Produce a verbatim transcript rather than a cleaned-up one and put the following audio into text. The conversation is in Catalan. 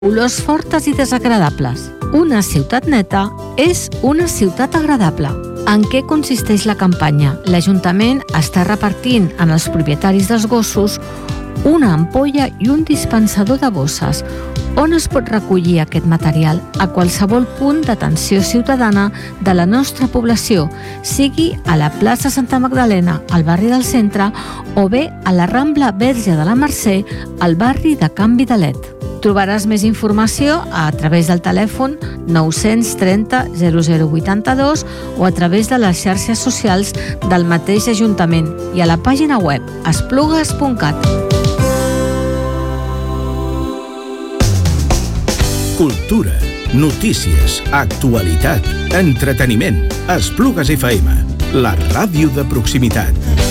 Olors fortes i desagradables. Una ciutat neta és una ciutat agradable. En què consisteix la campanya? L'Ajuntament està repartint en els propietaris dels gossos una ampolla i un dispensador de bosses. On es pot recollir aquest material? A qualsevol punt d'atenció ciutadana de la nostra població, sigui a la plaça Santa Magdalena, al barri del Centre, o bé a la Rambla Verge de la Mercè, al barri de Can Vidalet. Trobaràs més informació a través del telèfon nou-cents trenta zero zero vuitanta-dos o a través de les xarxes socials del mateix Ajuntament i a la pàgina web esplugues punt cat. Cultura, notícies, actualitat, entreteniment. Esplugues F M, la ràdio de proximitat.